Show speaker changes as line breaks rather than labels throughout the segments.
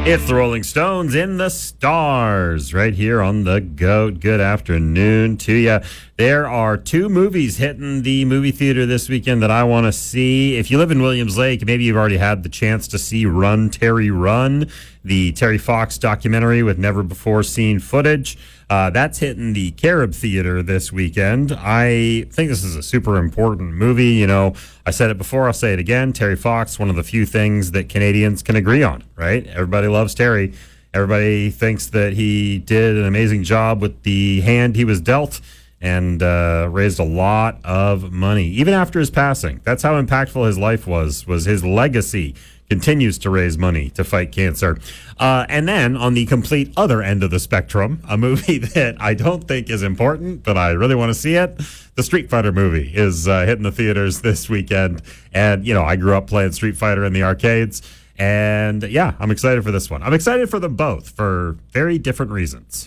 It's the Rolling Stones in the Stars right here on the GOAT. Good afternoon to you. There are two movies hitting the movie theater this weekend that I want to see. If you live in Williams Lake, maybe you've already had the chance to see Run, Terry, Run, the Terry Fox documentary with never-before-seen footage. That's hitting the Carib Theater this weekend. I think this is a super important movie. You know, I said it before, I'll say it again. Terry Fox, one of the few things that Canadians can agree on, right? Everybody loves Terry. Everybody thinks that he did an amazing job with the hand he was dealt and raised a lot of money, even after his passing. That's how impactful his life was his legacy. Continues to raise money to fight cancer. And then on the complete other end of the spectrum, a movie that I don't think is important, but I really want to see it. The Street Fighter movie is hitting the theaters this weekend. And, you know, I grew up playing Street Fighter in the arcades. And, yeah, I'm excited for this one. I'm excited for them both for very different reasons.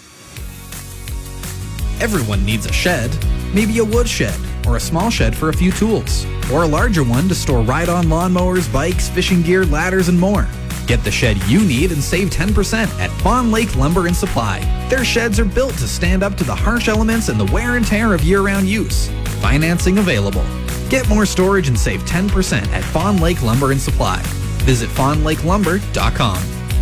Everyone needs a shed. Maybe a wood shed, or a small shed for a few tools, or a larger one to store ride-on lawnmowers, bikes, fishing gear, ladders, and more. Get the shed you need and save 10% at Fawn Lake Lumber and Supply. Their sheds are built to stand up to the harsh elements and the wear and tear of year-round use. Financing available. Get more storage and save 10% at Fawn Lake Lumber and Supply. Visit fawnlakelumber.com.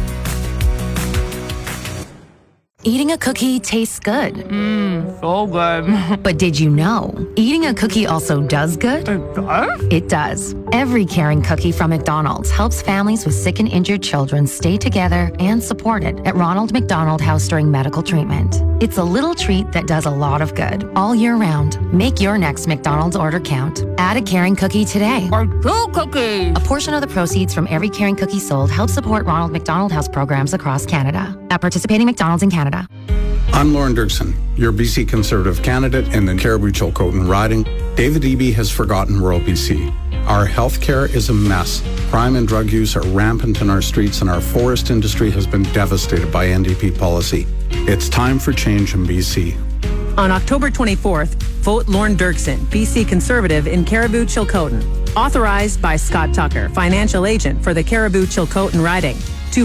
Eating a cookie tastes good.
So good.
But did you know, eating a cookie also does good?
It does?
It does. Every caring cookie from McDonald's helps families with sick and injured children stay together and supported at Ronald McDonald House during medical treatment. It's a little treat that does a lot of good all year round. Make your next McDonald's order count. Add a caring cookie today.
Or two cookies.
A portion of the proceeds from every caring cookie sold helps support Ronald McDonald House programs across Canada. At participating McDonald's in Canada.
I'm Lauren Dirksen, your BC Conservative candidate in the Caribou-Chilcotin riding. David Eby has forgotten rural BC. Our healthcare is a mess. Crime and drug use are rampant in our streets, and our forest industry has been devastated by NDP policy. It's time for change in BC.
On October 24th, vote Lauren Dirksen, BC Conservative in Caribou-Chilcotin. Authorized by Scott Tucker, financial agent for the Caribou-Chilcotin riding.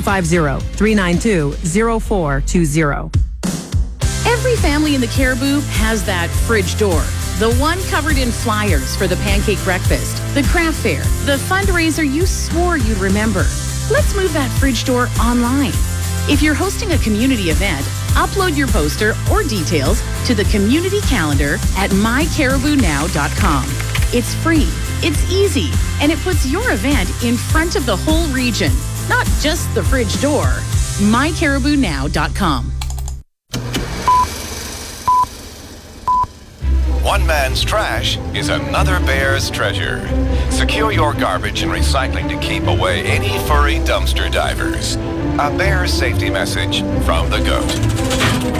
250-392-0420.
Every family in the Caribou has that fridge door. The one covered in flyers for the pancake breakfast, the craft fair, the fundraiser you swore you'd remember. Let's move that fridge door online. If you're hosting a community event, upload your poster or details to the community calendar at mycaribounow.com. It's free, it's easy, and it puts your event in front of the whole region, not just the fridge door. mycaribounow.com.
One man's trash is another bear's treasure. Secure your garbage and recycling to keep away any furry dumpster divers. A bear safety message from the GOAT.